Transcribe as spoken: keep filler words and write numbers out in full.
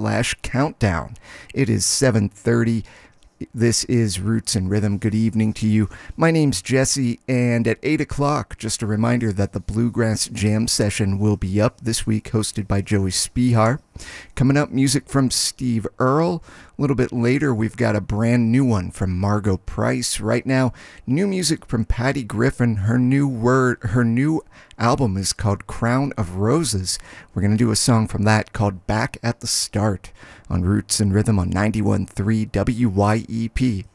slash countdown. It is seven thirty. This is Roots and Rhythm. Good evening to you. My name's Jesse, and at eight o'clock, just a reminder that the Bluegrass Jam session will be up this week, hosted by Joey Spihar. Coming up, music from Steve Earle. A little bit later, we've got a brand new one from Margo Price. Right now, new music from Patty Griffin. Her new word, her new album is called Crown of Roses. We're going to do a song from that called Back at the Start on Roots and Rhythm on ninety-one point three W Y E P.